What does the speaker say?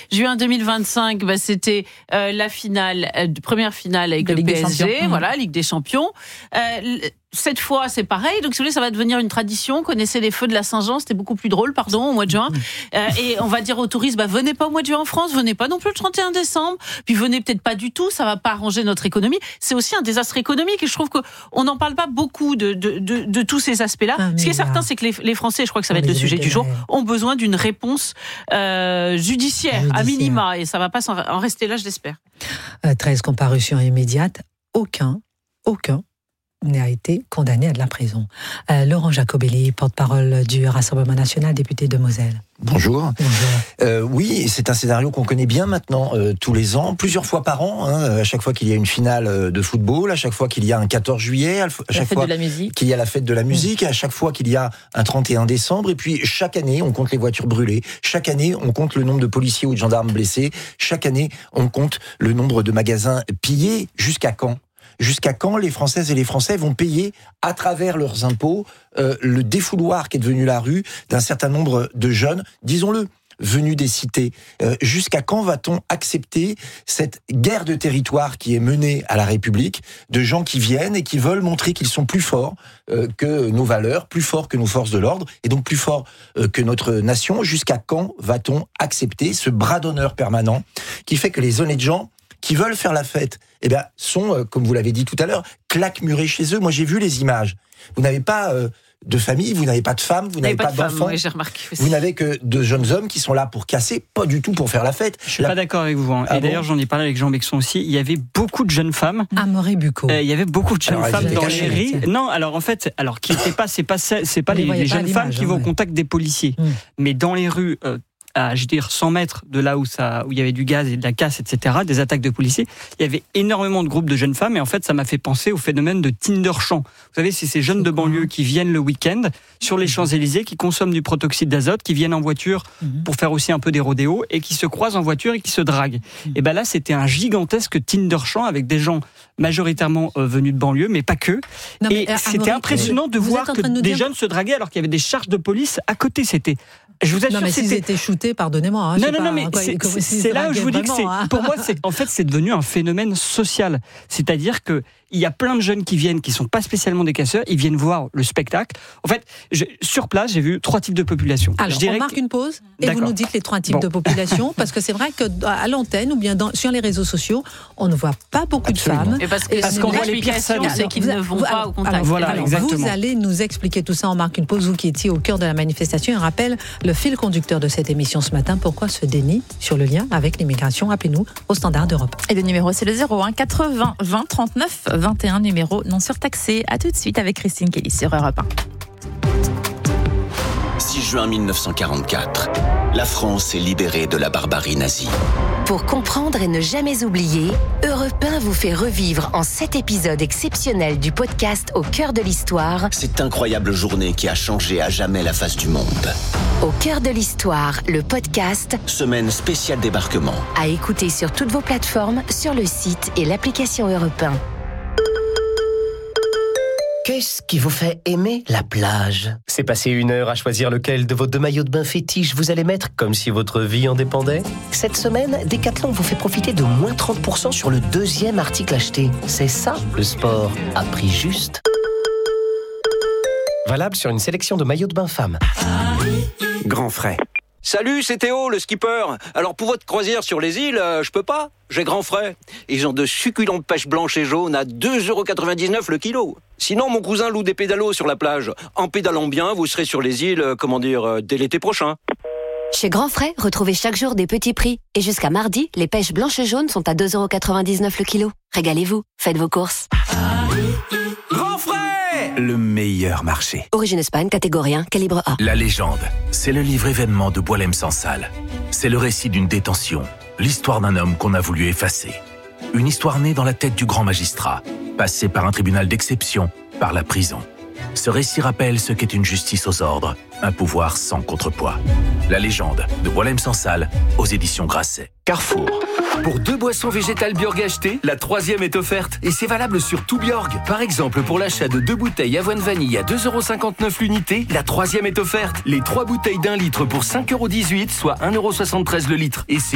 Juin 2025, c'était la finale, première finale avec le PSG, voilà, Ligue des Champions. Cette fois, c'est pareil. Donc, si vous voulez, ça va devenir une tradition. Connaissez les feux de la Saint-Jean, c'était beaucoup plus drôle, au mois de juin. Et on va dire aux touristes, venez pas au mois de juin en France, venez pas non plus le 31 décembre, puis venez peut-être pas du tout, ça va pas arranger notre économie. C'est aussi un désastre économique et je trouve qu'on n'en parle pas beaucoup de tous ces aspects-là. Ce qui est certain, c'est que les Français, je crois que ça va être le sujet du jour, ont besoin d'une réponse judiciaire, à minima, et ça va pas en rester là, je l'espère. 13 comparutions immédiates, aucun n'a été condamné à de la prison. Laurent Jacobelli, porte-parole du Rassemblement national, député de Moselle. Bonjour. Oui, c'est un scénario qu'on connaît bien maintenant, tous les ans, plusieurs fois par an, à chaque fois qu'il y a une finale de football, à chaque fois qu'il y a un 14 juillet, à chaque fois qu'il y a la fête de la musique, à chaque fois qu'il y a un 31 décembre, et puis chaque année, on compte les voitures brûlées, chaque année, on compte le nombre de policiers ou de gendarmes blessés, chaque année, on compte le nombre de magasins pillés. Jusqu'à quand ? Jusqu'à quand les Françaises et les Français vont payer à travers leurs impôts le défouloir qui est devenu la rue d'un certain nombre de jeunes, disons-le, venus des cités. Jusqu'à quand va-t-on accepter cette guerre de territoire qui est menée à la République, de gens qui viennent et qui veulent montrer qu'ils sont plus forts que nos valeurs, plus forts que nos forces de l'ordre, et donc plus forts que notre nation? Jusqu'à quand va-t-on accepter ce bras d'honneur permanent qui fait que les honnêtes gens qui veulent faire la fête, sont, comme vous l'avez dit tout à l'heure, claquemurés chez eux. Moi, j'ai vu les images. Vous n'avez pas de famille, vous n'avez pas de femme, vous n'avez pas d'enfants. Oui, j'ai remarqué aussi. Vous n'avez que de jeunes hommes qui sont là pour casser, pas du tout pour faire la fête. Je suis pas d'accord avec vous. Et d'ailleurs, j'en ai parlé avec Jean Bexon aussi. Il y avait beaucoup de jeunes femmes. Amaury Bucco. Il y avait beaucoup de jeunes femmes dans les rues. Non, alors en fait, qui n'étaient pas, c'est pas les jeunes femmes qui vont au contact des policiers, mais dans les rues. À 100 mètres de là où il y avait du gaz et de la casse, etc., des attaques de policiers, il y avait énormément de groupes de jeunes femmes, et en fait, ça m'a fait penser au phénomène de Tinder champ. Vous savez, c'est ces jeunes de banlieue qui viennent le week-end sur les Champs-Élysées, qui consomment du protoxyde d'azote, qui viennent en voiture pour faire aussi un peu des rodéos, et qui se croisent en voiture et qui se draguent. Et là, c'était un gigantesque Tinder champ avec des gens majoritairement venus de banlieue, mais pas que. C'était impressionnant de voir que des jeunes se draguaient alors qu'il y avait des charges de police à côté. Je vous assure, s'ils étaient shootés, pardonnez-moi. Mais c'est là où je vous dis que pour moi, c'est devenu un phénomène social. C'est-à-dire que il y a plein de jeunes qui viennent, qui sont pas spécialement des casseurs, ils viennent voir le spectacle. En fait, sur place, j'ai vu 3 types de populations. Alors, on marque une pause et vous nous dites les 3 types de populations, parce que c'est vrai qu'à l'antenne ou bien sur les réseaux sociaux, on ne voit pas beaucoup de femmes. Et parce qu'on voit les personnes, c'est qu'ils ne vont pas au contact. Vous allez nous expliquer tout ça. On marque une pause, vous qui étiez au cœur de la manifestation. Un rappel, le fil conducteur de cette émission ce matin, pourquoi ce déni sur le lien avec l'immigration? Appelez-nous au standard d'Europe. Et le numéro, c'est le 01 80 20 39 21, numéro non surtaxé. À tout de suite avec Christine Kelly sur Europe 1. 6 juin 1944, la France est libérée de la barbarie nazie. Pour comprendre et ne jamais oublier, Europe 1 vous fait revivre en 7 épisodes exceptionnels du podcast Au cœur de l'histoire. Cette incroyable journée qui a changé à jamais la face du monde. Au cœur de l'histoire, le podcast. Semaine spéciale débarquement. À écouter sur toutes vos plateformes, sur le site et l'application Europe 1. Qu'est-ce qui vous fait aimer la plage? C'est passer 1 heure à choisir lequel de vos 2 maillots de bain fétiches vous allez mettre, comme si votre vie en dépendait? Cette semaine, Decathlon vous fait profiter de moins 30% sur le 2e article acheté. C'est ça, le sport, à prix juste. Valable sur une sélection de maillots de bain femmes. Grand frais. Salut, c'est Théo, le skipper. Alors pour votre croisière sur les îles, je peux pas. J'ai grand frais. Ils ont de succulentes pêches blanches et jaunes à 2,99€ le kilo. Sinon, mon cousin loue des pédalos sur la plage. En pédalant bien, vous serez sur les îles, dès l'été prochain. Chez Grand Frais, retrouvez chaque jour des petits prix. Et jusqu'à mardi, les pêches blanches et jaunes sont à 2,99€ le kilo. Régalez-vous, faites vos courses. Grand frais! Le meilleur marché. Origine Espagne, catégorie 1, calibre A. La légende, c'est le livre événement de Boualem-Sansal. C'est le récit d'une détention, l'histoire d'un homme qu'on a voulu effacer. Une histoire née dans la tête du grand magistrat, passée par un tribunal d'exception, par la prison. Ce récit rappelle ce qu'est une justice aux ordres, un pouvoir sans contrepoids. La légende de Boualem-Sansal, aux éditions Grasset. Carrefour. Pour 2 boissons végétales Bjorg achetées, la 3e est offerte. Et c'est valable sur tout Bjorg. Par exemple, pour l'achat de 2 bouteilles avoine vanille à 2,59€ l'unité, la 3e est offerte. Les 3 bouteilles d'1 litre pour 5,18€, soit 1,73€ le litre. Et c'est